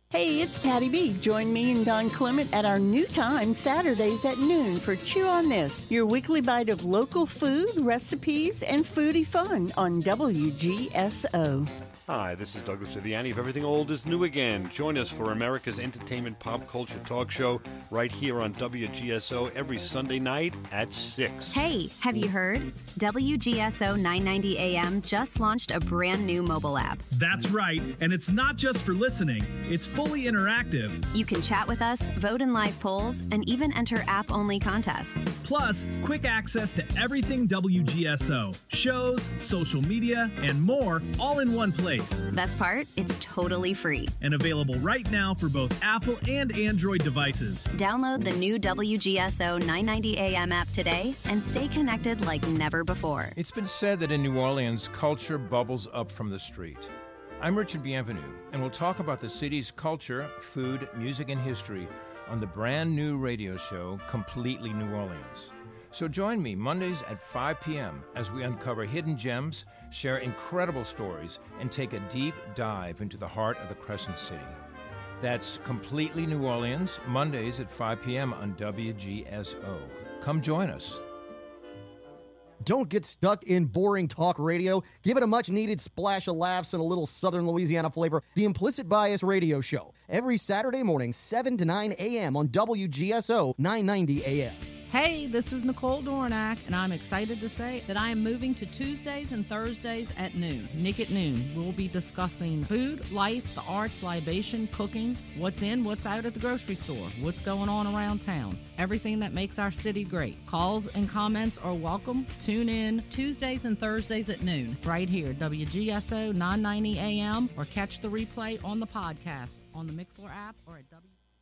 Hey, it's Patty B. Join me and Don Clement at our new time, Saturdays at noon, for Chew on This, your weekly bite of local food, recipes, and foodie fun on WGSO. Hi, this is Douglas Viviani of Everything Old is New Again. Join us for America's entertainment pop culture talk show right here on WGSO every Sunday night at 6. Hey, have you heard? WGSO 990 AM just launched a brand new mobile app. That's right, and it's not just for listening. It's fully interactive. You can chat with us, vote in live polls, and even enter app-only contests. Plus, quick access to everything WGSO. Shows, social media, and more, all in one place. Best part? It's totally free. And available right now for both Apple and Android devices. Download the new WGSO 990 AM app today and stay connected like never before. It's been said that in New Orleans, culture bubbles up from the street. I'm Richard Bienvenu, and we'll talk about the city's culture, food, music, and history on the brand new radio show, Completely New Orleans. So join me Mondays at 5 p.m. as we uncover hidden gems, share incredible stories, and take a deep dive into the heart of the Crescent City. That's Completely New Orleans, Mondays at 5 p.m. on WGSO. Come join us. Don't get stuck in boring talk radio. Give it a much-needed splash of laughs and a little Southern Louisiana flavor. The Implicit Bias Radio Show, every Saturday morning, 7 to 9 a.m. on WGSO 990 AM. Hey, this is Nicole Dornack, and I'm excited to say that I am moving to Tuesdays and Thursdays at noon. Nick at Noon. We'll be discussing food, life, the arts, libation, cooking, what's in, what's out at the grocery store, what's going on around town, everything that makes our city great. Calls and comments are welcome. Tune in Tuesdays and Thursdays at noon, right here, WGSO 990 AM, or catch the replay on the podcast on the Mixlr app or at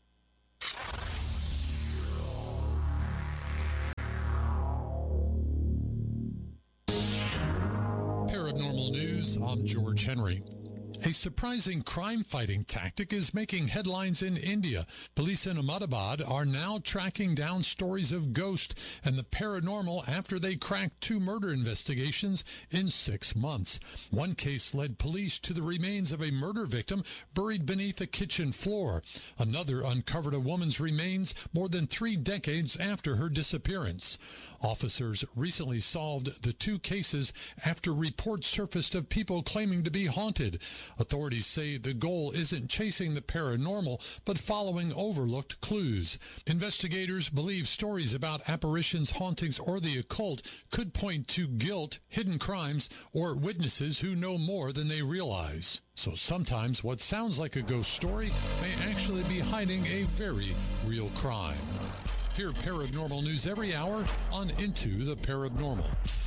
Paranormal News, I'm George Henry. A surprising crime-fighting tactic is making headlines in India. Police in Ahmedabad are now tracking down stories of ghosts and the paranormal after they cracked 2 murder investigations in 6 months. One case led police to the remains of a murder victim buried beneath a kitchen floor. Another uncovered a woman's remains more than 3 decades after her disappearance. Officers recently solved the 2 cases after reports surfaced of people claiming to be haunted. Authorities say the goal isn't chasing the paranormal, but following overlooked clues. Investigators believe stories about apparitions, hauntings, or the occult could point to guilt, hidden crimes, or witnesses who know more than they realize. So sometimes what sounds like a ghost story may actually be hiding a very real crime. Hear Paranormal News every hour on Into the Paranormal.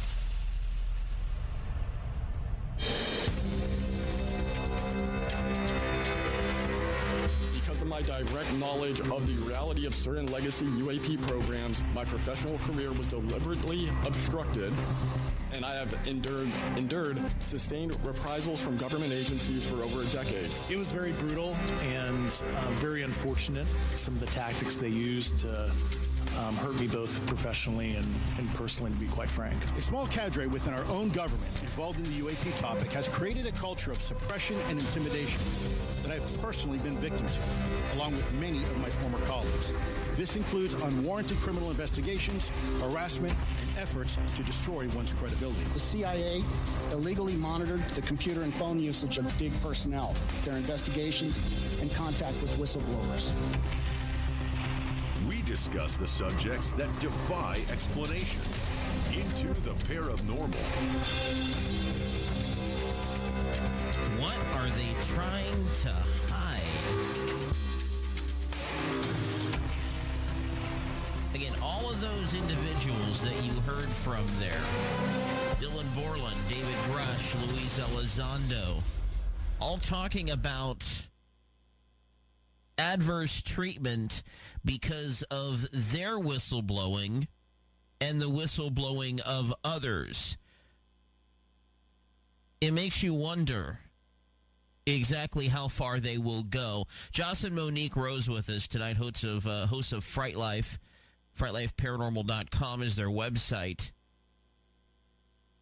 Because of my direct knowledge of the reality of certain legacy UAP programs, my professional career was deliberately obstructed, and I have endured sustained reprisals from government agencies for over a decade. It was very brutal and very unfortunate, some of the tactics they used to hurt me both professionally and personally, to be quite frank. A small cadre within our own government involved in the UAP topic has created a culture of suppression and intimidation that I've personally been victim to, along with many of my former colleagues. This includes unwarranted criminal investigations, harassment, and efforts to destroy one's credibility. The CIA illegally monitored the computer and phone usage of DIG personnel, their investigations, and contact with whistleblowers. We discuss the subjects that defy explanation. Into the Paranormal. What are they trying to hide? Again, all of those individuals that you heard from there, Dylan Borland, David Grush, Luis Elizondo, all talking about adverse treatment because of their whistleblowing and the whistleblowing of others. It makes you wonder exactly how far they will go. Jocelyn Monique Rose with us tonight, host of Fright Life. FrightLifeParanormal.com is their website.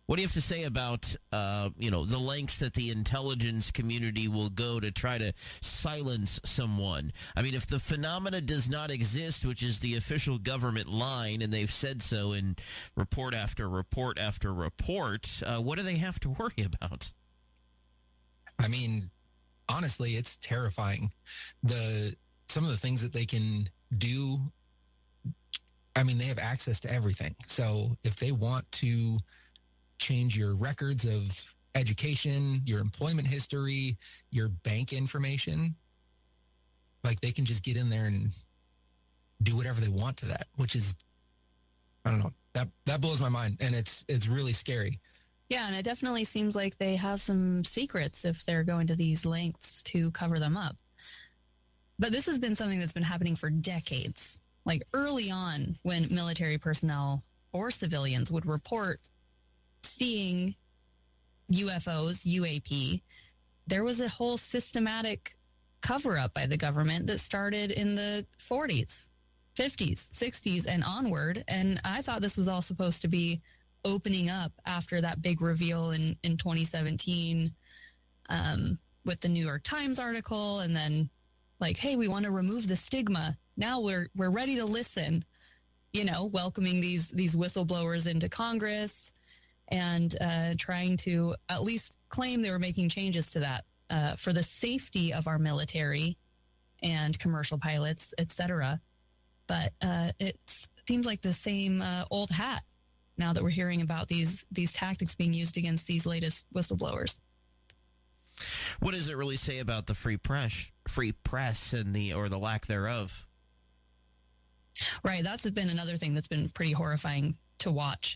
What do you have to say about, the lengths that the intelligence community will go to try to silence someone? I mean, if the phenomena does not exist, which is the official government line, and they've said so in report after report after report, what do they have to worry about? I mean, honestly, it's terrifying. Some of the things that they can do, I mean, they have access to everything. So if they want to change your records of education, your employment history, your bank information, like they can just get in there and do whatever they want to that, which is, I don't know, that blows my mind. And it's really scary. Yeah, and it definitely seems like they have some secrets if they're going to these lengths to cover them up. But this has been something that's been happening for decades. Like early on, when military personnel or civilians would report seeing UFOs, UAP, there was a whole systematic cover-up by the government that started in the 40s, 50s, 60s, and onward. And I thought this was all supposed to be opening up after that big reveal in 2017 with the New York Times article, and then like, hey, we want to remove the stigma. Now we're ready to listen, welcoming these whistleblowers into Congress and trying to at least claim they were making changes to that for the safety of our military and commercial pilots, etc. But it seems like the same old hat now that we're hearing about these tactics being used against these latest whistleblowers. What does it really say about the free press and the lack thereof? Right, that's been another thing that's been pretty horrifying to watch.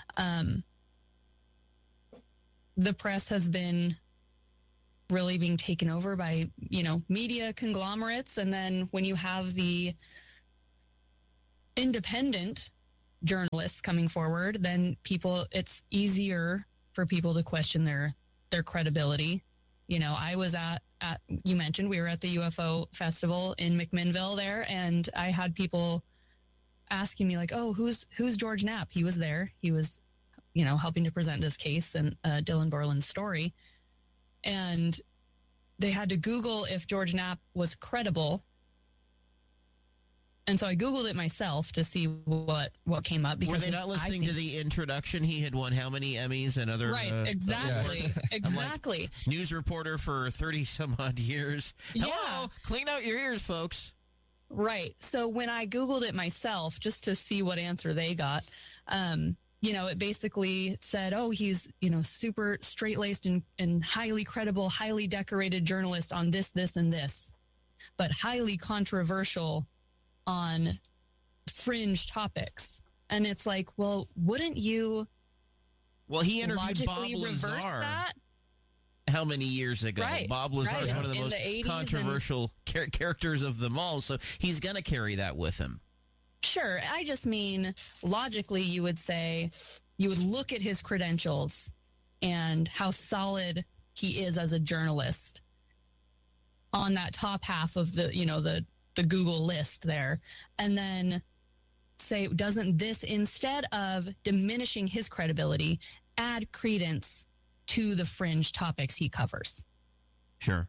The press has been really being taken over by, media conglomerates. And then when you have the independent journalists coming forward, then it's easier for people to question their credibility. I was at you mentioned we were at the UFO festival in McMinnville there, and I had people asking me like, oh, who's George Knapp? He was there. He was, helping to present this case and Dylan Borland's story. And they had to Google if George Knapp was credible. And so I Googled it myself to see what came up. Were they not listening to the introduction? He had won how many Emmys and other... Right, exactly. Exactly. Like, news reporter for 30-some-odd years. Hello, clean out your ears, folks. Right. So when I Googled it myself, just to see what answer they got, it basically said, oh, he's, super straight-laced and highly credible, highly decorated journalist on this, this, and this, but highly controversial on fringe topics. And it's like, well, wouldn't you he interviewed Bob reverse Lazar that? How many years ago? Right, Bob Lazar is one of the in most controversial characters of them all, so he's going to carry that with him. Sure. I just mean, logically, you would say, you would look at his credentials and how solid he is as a journalist on that top half of the Google list there, and then say, doesn't this, instead of diminishing his credibility, add credence to the fringe topics he covers? Sure.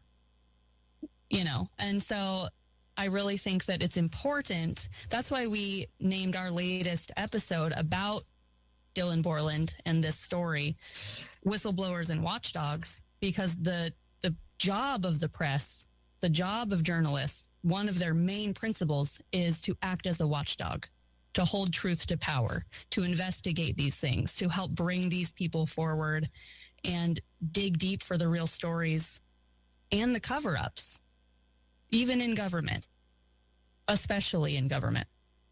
And so I really think that it's important. That's why we named our latest episode about Dylan Borland and this story, Whistleblowers and Watchdogs, because the job of the press, the job of journalists, one of their main principles is to act as a watchdog, to hold truth to power, to investigate these things, to help bring these people forward and dig deep for the real stories and the cover-ups, even in government, especially in government.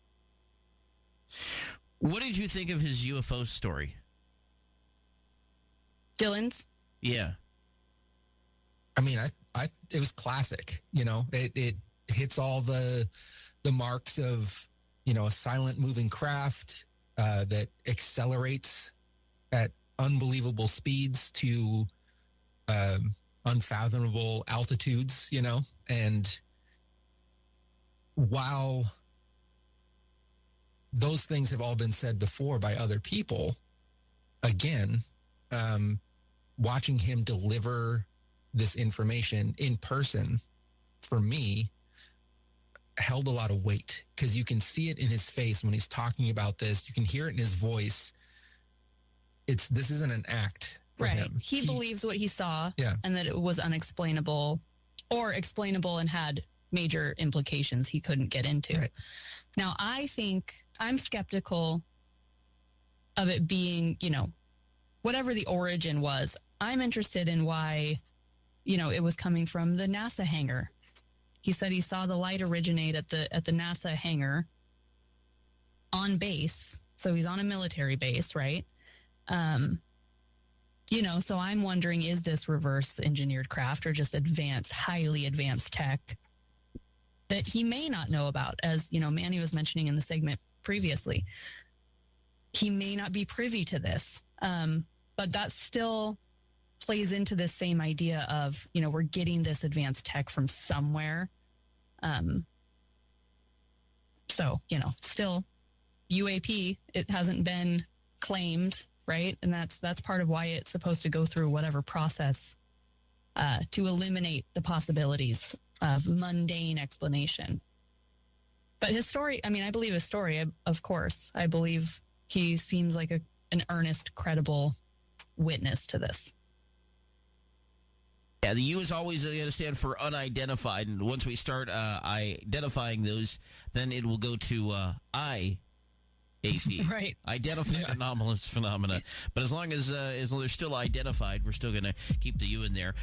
What did you think of his UFO story? Dylan's? Yeah. I mean, it was classic. It hits all the marks of, a silent moving craft that accelerates at unbelievable speeds to unfathomable altitudes, and while those things have all been said before by other people, again, watching him deliver this information in person, for me, held a lot of weight, because you can see it in his face when he's talking about this. You can hear it in his voice. This isn't an act for him. He believes what he saw, Yeah. and that it was unexplainable or explainable and had major implications he couldn't get into. Right. Now, I think I'm skeptical of it being, whatever the origin was. I'm interested in why, it was coming from the NASA hangar. He said he saw the light originate at the NASA hangar on base. So he's on a military base, right? So I'm wondering, is this reverse engineered craft or just highly advanced tech that he may not know about? As, Manny was mentioning in the segment previously, he may not be privy to this. But that still plays into this same idea of, we're getting this advanced tech from somewhere. Still UAP, it hasn't been claimed, right? And that's part of why it's supposed to go through whatever process to eliminate the possibilities of mundane explanation. But his story, I believe his story, of course. I believe he seems like an earnest, credible witness to this. Yeah, the U is always going to stand for unidentified, and once we start identifying those, then it will go to IAP. Right. Identified anomalous phenomena. But as long as they're still identified, we're still going to keep the U in there.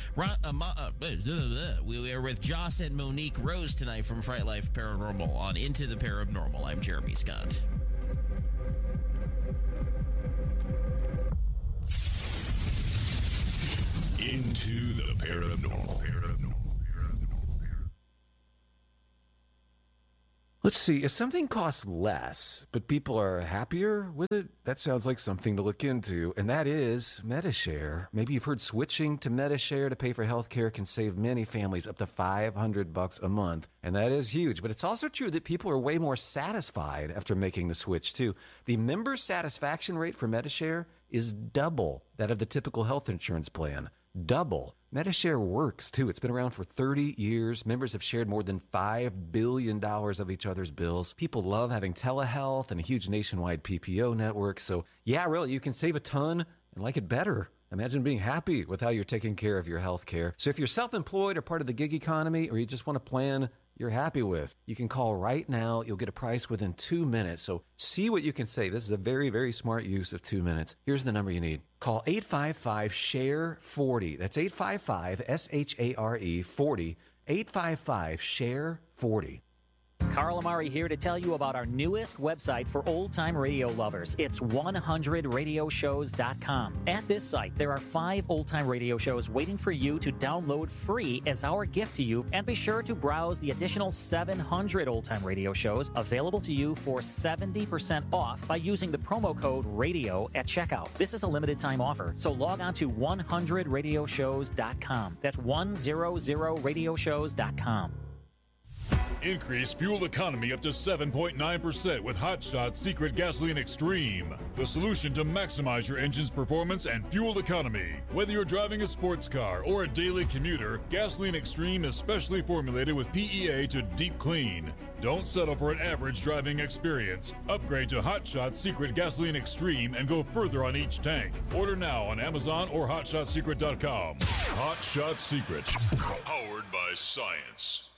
We are with Joss and Monique Rose tonight from Fright Life Paranormal on Into the Paranormal. I'm Jeremy Scott. Into the Paranormal. Let's see, if something costs less, but people are happier with it, that sounds like something to look into, and that is Medi-Share. Maybe you've heard switching to Medi-Share to pay for healthcare can save many families up to $500 a month, and that is huge. But it's also true that people are way more satisfied after making the switch, too. The member satisfaction rate for Medi-Share is double that of the typical health insurance plan. Double. Medi-Share works, too. It's been around for 30 years. Members have shared more than $5 billion of each other's bills. People love having telehealth and a huge nationwide PPO network. So, yeah, really, you can save a ton and like it better. Imagine being happy with how you're taking care of your health care. So if you're self-employed or part of the gig economy, or you just want a plan you're happy with, you can call right now. You'll get a price within 2 minutes. So see what you can save. This is a very, very smart use of 2 minutes. Here's the number you need. Call 855-SHARE-40. That's 855-SHARE-40. 855-SHARE-40. Carl Amari here to tell you about our newest website for old-time radio lovers. It's 100radioshows.com. At this site, there are 5 old-time radio shows waiting for you to download free as our gift to you, and be sure to browse the additional 700 old-time radio shows available to you for 70% off by using the promo code RADIO at checkout. This is a limited-time offer, so log on to 100radioshows.com. That's 100radioshows.com. Increase fuel economy up to 7.9% with Hot Shot Secret Gasoline Extreme. The solution to maximize your engine's performance and fuel economy. Whether you're driving a sports car or a daily commuter, Gasoline Extreme is specially formulated with PEA to deep clean. Don't settle for an average driving experience. Upgrade to Hot Shot Secret Gasoline Extreme and go further on each tank. Order now on Amazon or HotShotSecret.com. Hot Shot Secret. Powered by science.